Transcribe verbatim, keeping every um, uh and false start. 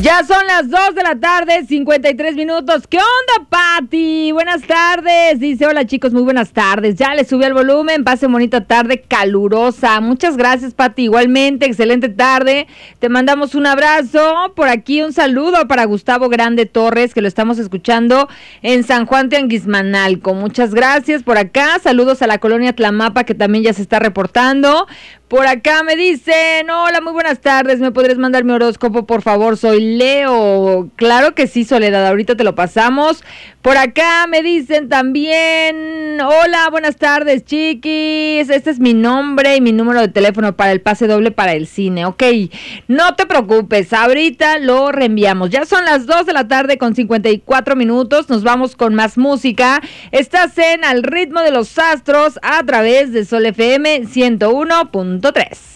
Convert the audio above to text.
Ya son las dos de la tarde, cincuenta y tres minutos. ¿Qué onda, Pati? Buenas tardes. Dice, hola chicos, muy buenas tardes. Ya le subí el volumen, pase bonita tarde calurosa. Muchas gracias, Pati. Igualmente, excelente tarde. Te mandamos un abrazo. Por aquí un saludo para Gustavo Grande Torres, que lo estamos escuchando en San Juan Tianguismanalco. Muchas gracias por acá. Saludos a la colonia Tlamapa, que también ya se está reportando. Por acá me dicen, hola, muy buenas tardes, ¿me podrías mandar mi horóscopo, por favor? Soy Leo. Claro que sí, Soledad, ahorita te lo pasamos. Por acá me dicen también, hola, buenas tardes, chiquis. Este es mi nombre y mi número de teléfono para el pase doble para el cine. Ok, no te preocupes, ahorita lo reenviamos. Ya son las dos de la tarde con cincuenta y cuatro minutos, nos vamos con más música. Estás en Al Ritmo de los Astros a través de Sol F M ciento uno punto tres.